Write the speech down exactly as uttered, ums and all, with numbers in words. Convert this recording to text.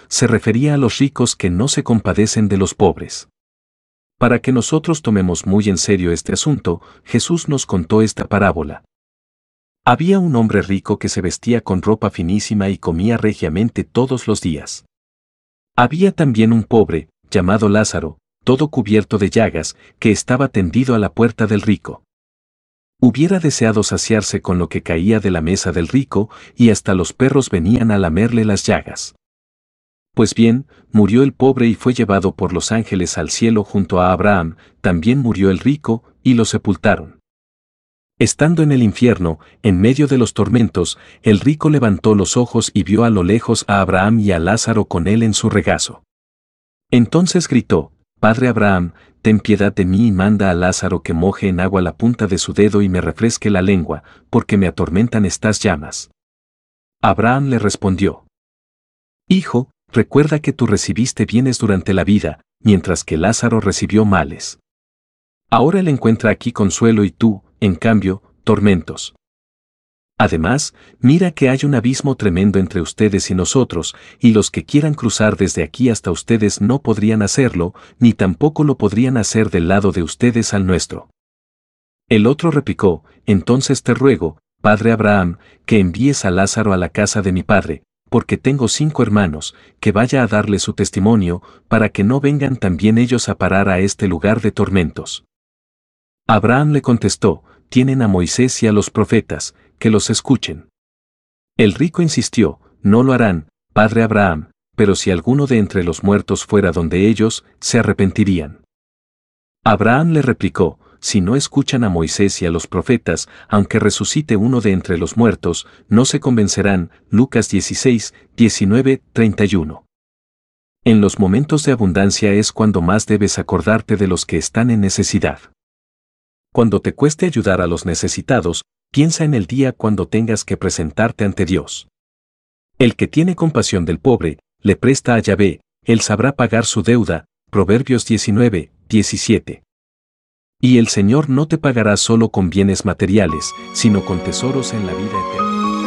se refería a los ricos que no se compadecen de los pobres. Para que nosotros tomemos muy en serio este asunto, Jesús nos contó esta parábola. Había un hombre rico que se vestía con ropa finísima y comía regiamente todos los días. Había también un pobre, llamado Lázaro, todo cubierto de llagas, que estaba tendido a la puerta del rico. Hubiera deseado saciarse con lo que caía de la mesa del rico, y hasta los perros venían a lamerle las llagas. Pues bien, murió el pobre y fue llevado por los ángeles al cielo junto a Abraham, también murió el rico, y lo sepultaron. Estando en el infierno, en medio de los tormentos, el rico levantó los ojos y vio a lo lejos a Abraham y a Lázaro con él en su regazo. Entonces gritó: Padre Abraham, ten piedad de mí y manda a Lázaro que moje en agua la punta de su dedo y me refresque la lengua, porque me atormentan estas llamas. Abraham le respondió: Hijo, recuerda que tú recibiste bienes durante la vida, mientras que Lázaro recibió males. Ahora él encuentra aquí consuelo y tú, en cambio, tormentos. Además, mira que hay un abismo tremendo entre ustedes y nosotros, y los que quieran cruzar desde aquí hasta ustedes no podrían hacerlo, ni tampoco lo podrían hacer del lado de ustedes al nuestro. El otro replicó: Entonces te ruego, padre Abraham, que envíes a Lázaro a la casa de mi padre, porque tengo cinco hermanos, que vaya a darle su testimonio, para que no vengan también ellos a parar a este lugar de tormentos. Abraham le contestó: Tienen a Moisés y a los profetas, que los escuchen. El rico insistió: No lo harán, padre Abraham, pero si alguno de entre los muertos fuera donde ellos, se arrepentirían. Abraham le replicó: Si no escuchan a Moisés y a los profetas, aunque resucite uno de entre los muertos, no se convencerán. Lucas dieciséis, diecinueve, treinta y uno. En los momentos de abundancia es cuando más debes acordarte de los que están en necesidad. Cuando te cueste ayudar a los necesitados, piensa en el día cuando tengas que presentarte ante Dios. El que tiene compasión del pobre, le presta a Yahvé, él sabrá pagar su deuda. Proverbios diecinueve, diecisiete. Y el Señor no te pagará solo con bienes materiales, sino con tesoros en la vida eterna.